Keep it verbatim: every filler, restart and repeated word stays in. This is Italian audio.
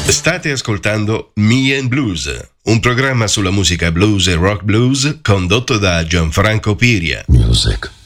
State ascoltando Me and Blues, un programma sulla musica blues e rock blues condotto da Gianfranco Piria. Music